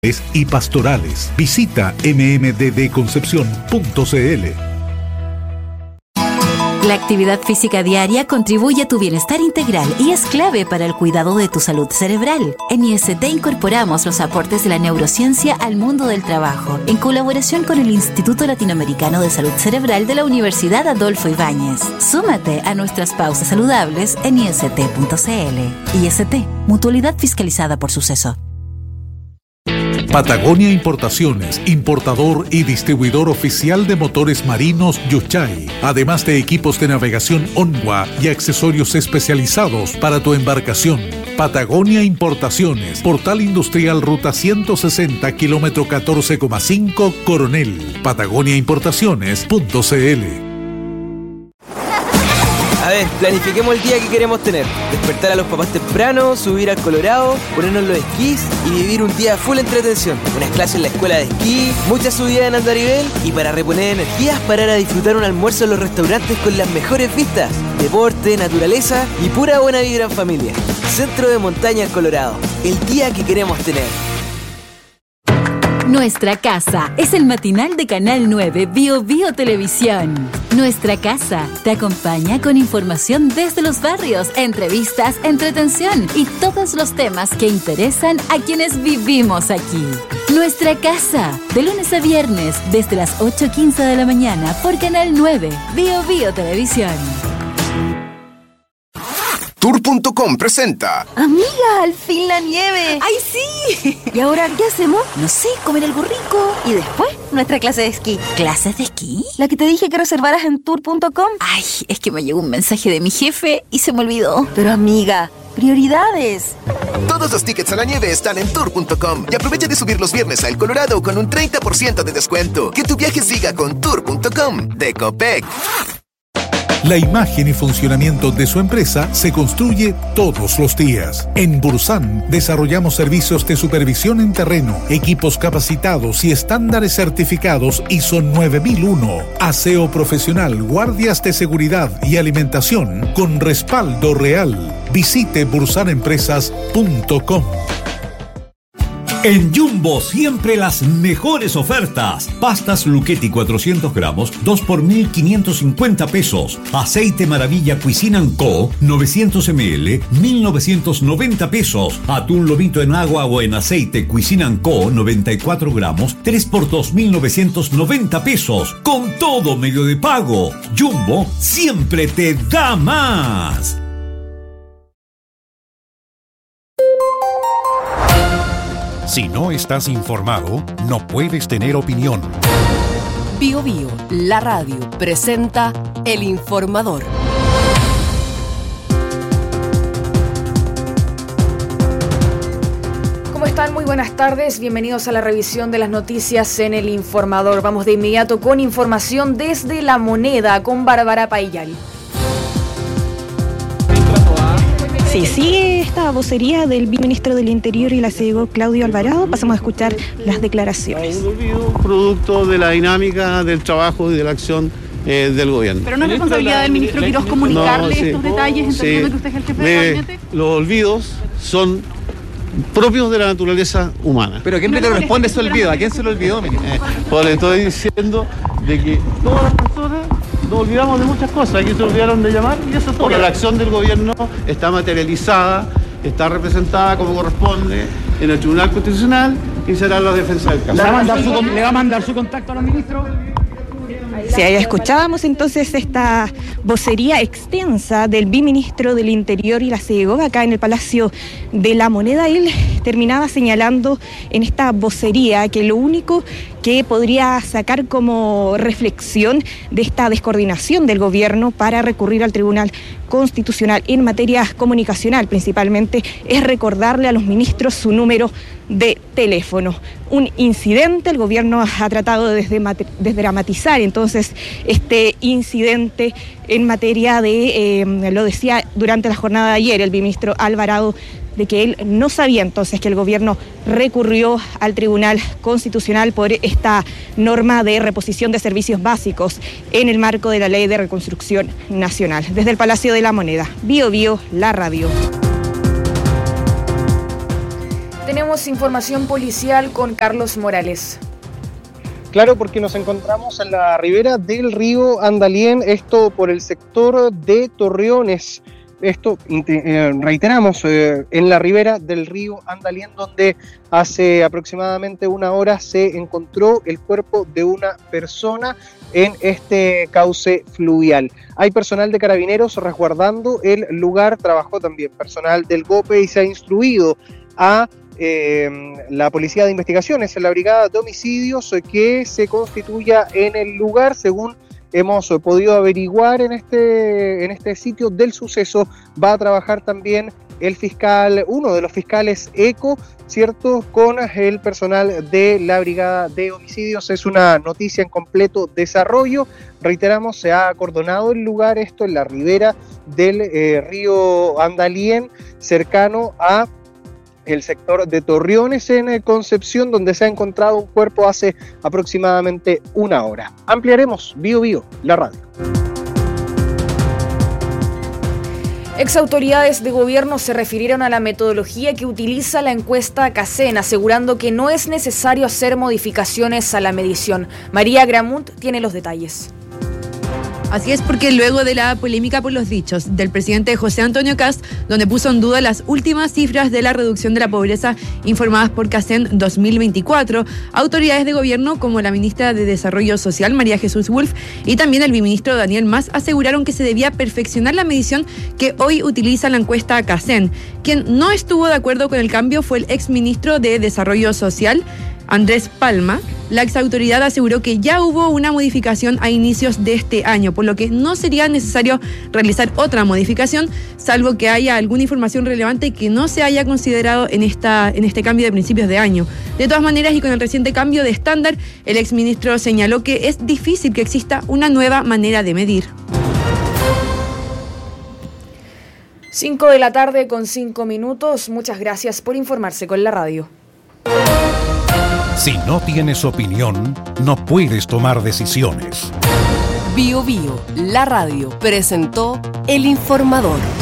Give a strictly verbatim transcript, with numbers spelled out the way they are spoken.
y pastorales. Visita eme eme de de concepción punto ce ele. La actividad física diaria contribuye a tu bienestar integral y es clave para el cuidado de tu salud cerebral. En I S T incorporamos los aportes de la neurociencia al mundo del trabajo, en colaboración con el Instituto Latinoamericano de Salud Cerebral de la Universidad Adolfo Ibáñez. Súmate a nuestras pausas saludables en i s t punto ce ele. I S T, mutualidad fiscalizada por Suceso. Patagonia Importaciones, importador y distribuidor oficial de motores marinos Yuchay, además de equipos de navegación Onwa y accesorios especializados para tu embarcación. Patagonia Importaciones, Portal Industrial Ruta ciento sesenta, kilómetro catorce coma cinco, Coronel. Patagonia Importaciones punto ce ele. A ver, planifiquemos el día que queremos tener. Despertar a los papás temprano, subir al Colorado, ponernos los esquís y vivir un día full entretención. Unas clases en la escuela de esquí, muchas subidas en andarivel y para reponer energías, parar a disfrutar un almuerzo en los restaurantes con las mejores vistas. Deporte, naturaleza y pura buena vibra en familia. Centro de Montaña El Colorado. El día que queremos tener. Nuestra Casa es el matinal de Canal nueve Bio Bio Televisión. Nuestra Casa te acompaña con información desde los barrios, entrevistas, entretención y todos los temas que interesan a quienes vivimos aquí. Nuestra Casa, de lunes a viernes desde las ocho quince de la mañana por Canal nueve Bio Bio Televisión. Tour punto com presenta. Amiga, al fin la nieve. ¡Ay, sí! ¿Y ahora qué hacemos? No sé, comer algo rico. Y después, nuestra clase de esquí. ¿Clases de esquí? La que te dije que reservaras en tour punto com. Ay, es que me llegó un mensaje de mi jefe y se me olvidó. Pero amiga, prioridades. Todos los tickets a la nieve están en tour punto com y aprovecha de subir los viernes a El Colorado con un treinta por ciento de descuento. Que tu viaje siga con tour punto com de Copec. La imagen y funcionamiento de su empresa se construye todos los días. En Bursan desarrollamos servicios de supervisión en terreno, equipos capacitados y estándares certificados I S O nueve mil uno, aseo profesional, guardias de seguridad y alimentación con respaldo real. Visite bursan empresas punto com. En Jumbo siempre las mejores ofertas. Pastas Lucchetti cuatrocientos gramos, dos por mil quinientos cincuenta pesos. Aceite Maravilla Cuisine Co, novecientos mililitros, mil novecientos noventa pesos. Atún lomito en agua o en aceite Cuisine Co, noventa y cuatro gramos, tres por dos mil novecientos noventa pesos. Con todo medio de pago. Jumbo siempre te da más. Si no estás informado, no puedes tener opinión. Bio Bio, la radio, presenta El Informador. ¿Cómo están? Muy buenas tardes. Bienvenidos a la revisión de las noticias en El Informador. Vamos de inmediato con información desde La Moneda con Bárbara Paillal. Sí, sigue esta vocería del viceministro del Interior y la C E G O, Claudio Alvarado. Pasamos a escuchar las declaraciones. Un olvido producto de la dinámica del trabajo y de la acción eh, del gobierno. Pero no es responsabilidad del ministro Quirós comunicarle no, sí, estos detalles, entendiendo sí, que usted es el jefe de, del gabinete. Los olvidos son propios de la naturaleza humana. ¿Pero quién no le responde ese olvido? ¿A quién se lo olvidó? Eh, pues le estoy diciendo de que todas las personas nos olvidamos de muchas cosas. Aquí se olvidaron de llamar y eso es todo. Pero la acción del gobierno está materializada, está representada como corresponde en el Tribunal Constitucional y será la defensa del caso. ¿Le va a mandar su, ¿le va a mandar su contacto a los ministros? Sí, ahí escuchábamos entonces esta vocería extensa del viceministro del Interior y la C E G O acá en el Palacio de la Moneda. Él terminaba señalando en esta vocería que lo único que podría sacar como reflexión de esta descoordinación del gobierno para recurrir al Tribunal Constitucional en materia comunicacional principalmente es recordarle a los ministros su número de teléfono. Un incidente, el gobierno ha tratado de desdramatizar entonces este incidente en materia de, eh, lo decía durante la jornada de ayer el viceministro Alvarado, de que él no sabía entonces que el gobierno recurrió al Tribunal Constitucional por esta norma de reposición de servicios básicos en el marco de la Ley de Reconstrucción Nacional. Desde el Palacio de la Moneda, Bio Bio, la radio. Tenemos Actualizamos información policial con Carlos Morales. Claro, porque nos encontramos en la ribera del río Andalién, esto por el sector de Torreones. Esto, eh, reiteramos, eh, en la ribera del río Andalién, donde hace aproximadamente una hora se encontró el cuerpo de una persona en este cauce fluvial. Hay personal de carabineros resguardando el lugar, trabajó también personal del GOPE y se ha instruido a eh, la Policía de Investigaciones, en la Brigada de Homicidios, que se constituya en el lugar. Según hemos podido averiguar en este, en este sitio del suceso, va a trabajar también el fiscal, uno de los fiscales ECO, ¿cierto?, con el personal de la Brigada de Homicidios. Es una noticia en completo desarrollo. Reiteramos, se ha acordonado el lugar, esto en la ribera del eh, río Andalién, cercano a el sector de Torreones en Concepción, donde se ha encontrado un cuerpo hace aproximadamente una hora. Ampliaremos Bio Bio, la radio. Exautoridades de gobierno se refirieron a la metodología que utiliza la encuesta CACEN, asegurando que no es necesario hacer modificaciones a la medición. María Gramunt tiene los detalles. Así es, porque luego de la polémica por los dichos del presidente José Antonio Kast, donde puso en duda las últimas cifras de la reducción de la pobreza informadas por CACEN dos mil veinticuatro, autoridades de gobierno como la ministra de Desarrollo Social, María Jesús Wolf, y también el viceministro Daniel Mas aseguraron que se debía perfeccionar la medición que hoy utiliza la encuesta CACEN. Quien no estuvo de acuerdo con el cambio fue el exministro de Desarrollo Social, Andrés Palma. La exautoridad aseguró que ya hubo una modificación a inicios de este año, por lo que no sería necesario realizar otra modificación, salvo que haya alguna información relevante que no se haya considerado en, esta, en este cambio de principios de año. De todas maneras, y con el reciente cambio de estándar, el exministro señaló que es difícil que exista una nueva manera de medir. cinco de la tarde con cinco minutos. Muchas gracias por informarse con la radio. Si no tienes opinión, no puedes tomar decisiones. Bio Bio, la radio, presentó El Informador.